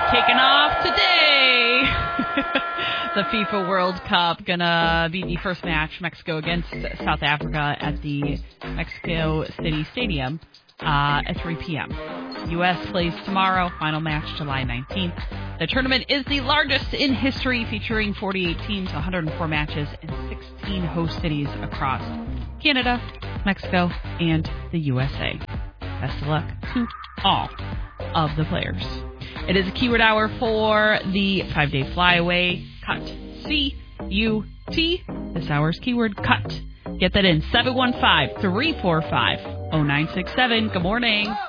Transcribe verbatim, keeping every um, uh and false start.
Kicking off today. The FIFA World Cup gonna be the first match, Mexico against South Africa at the Mexico City Stadium uh, at three p.m. U S plays tomorrow, final match July nineteenth. The tournament is the largest in history, featuring forty-eight teams, one hundred four matches, and sixteen host cities across Canada, Mexico, and the U S A. Best of luck to all of the players. It is a keyword hour for the five-day flyaway cut. C U T. This hour's keyword cut. Get that in seven one five, three four five, zero nine six seven. Good morning.